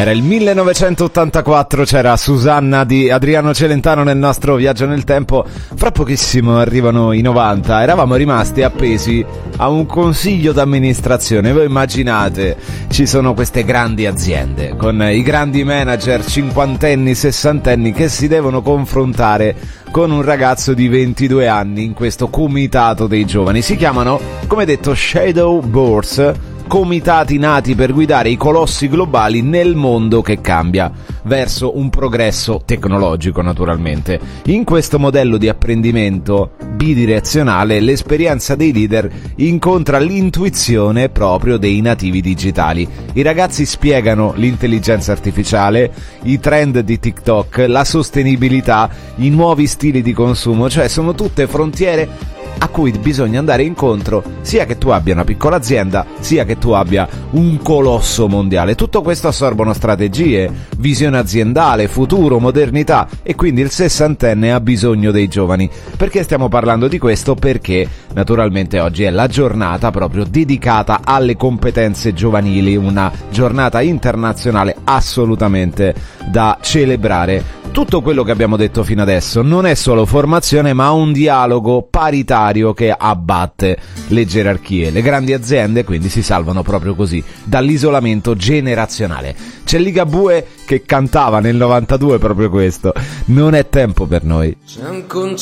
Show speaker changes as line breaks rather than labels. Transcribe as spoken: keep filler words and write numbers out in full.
Era il millenovecentottantaquattro, c'era Susanna di Adriano Celentano nel nostro viaggio nel tempo. Fra pochissimo arrivano i novanta. Eravamo rimasti appesi a un consiglio d'amministrazione. Voi immaginate, ci sono queste grandi aziende con i grandi manager cinquantenni, sessantenni che si devono confrontare con un ragazzo di ventidue anni in questo comitato dei giovani. Si chiamano, come detto, Shadow Boards, comitati nati per guidare i colossi globali nel mondo che cambia, verso un progresso tecnologico naturalmente. In questo modello di apprendimento bidirezionale l'esperienza dei leader incontra l'intuizione proprio dei nativi digitali. I ragazzi spiegano l'intelligenza artificiale, i trend di TikTok, la sostenibilità, i nuovi stili di consumo, cioè sono tutte frontiere a cui bisogna andare incontro, sia che tu abbia una piccola azienda, sia che tu abbia un colosso mondiale. Tutto questo assorbono strategie, visione aziendale, futuro, modernità, e quindi il sessantenne ha bisogno dei giovani. Perché stiamo parlando di questo? Perché naturalmente oggi è la giornata proprio dedicata alle competenze giovanili, una giornata internazionale assolutamente da celebrare. Tutto quello che abbiamo detto fino adesso non è solo formazione, ma un dialogo paritario che abbatte le gerarchie. Le grandi aziende quindi si salvano proprio così dall'isolamento generazionale. C'è Ligabue che cantava nel novantadue proprio questo: non è tempo per noi.
C'è un concerto